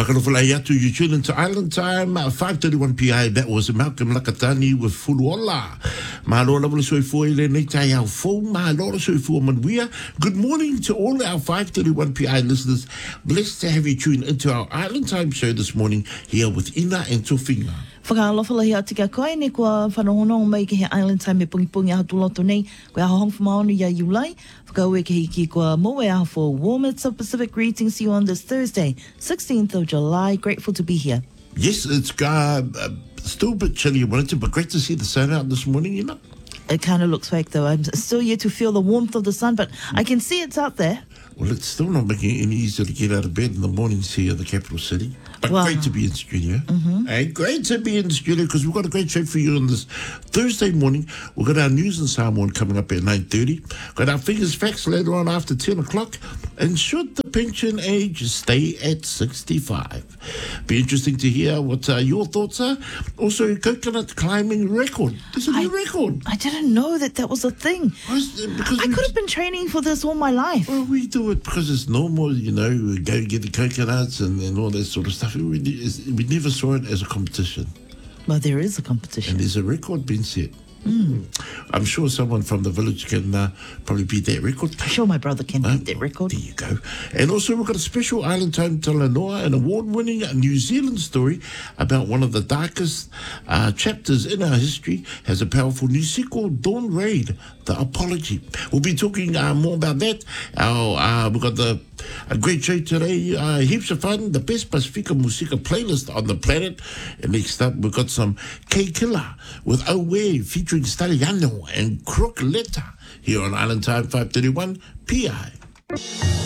Whakarofalai atu, you tune into Island Time, 5:31 PI. That was Malcolm Lakatani with Furuola. Mahaloa lavula soifua ile nei tai au fou. Mahaloa soifua manuia. Good morning to all our 5:31 PI listeners. Blessed to have you tune into our Island Time show this morning here with Ina and Tofinga. Whakaalofalahi atu kia koe ne kua whanohono mai ke he Island Time me pungi aha tūloto nei. Koe aha hong whamaonu ia Iulai. Whakaue ke hiki kua moe aha for warmest of Pacific greetings to you on this Thursday, 16th of July. Grateful to be here. Yes, it's still a bit chilly in Wellington, but great to see the sun out this morning, you know. It kind of looks fake though. I'm still yet to feel the warmth of the sun, but I can see it's out there. Well, it's still not making it any easier to get out of bed in the mornings here in the capital city. But great to be in studio. And great to be in the studio because we've got a great show for you on this Thursday morning. We've got our news and Samoan coming up at 9:30. Got our figures facts later on after 10 o'clock. And should the pension age stay at 65? Be interesting to hear what your thoughts are. Also, coconut climbing record. There's a new record. I didn't know that was a thing. Because I could have been training for this all my life. Well, we do it because it's normal, you know. We go get the coconuts and all that sort of stuff. We never saw it as a competition. Well, there is a competition. And there's a record being set. I'm sure someone from the village can probably beat that record. I'm sure my brother can beat that record. There you go. And also we've got a special Island Time Talanoa, an award-winning New Zealand story about one of the darkest chapters in our history. Has a powerful new sequel, Dawn Raid, The Apology. We'll be talking more about that. We've got a great show today, heaps of fun, the best Pacifica Musica playlist on the planet. And next up, we've got some K-Killer with Owe featuring Staliano and Crook Letter here on Island Time 5:31 PI.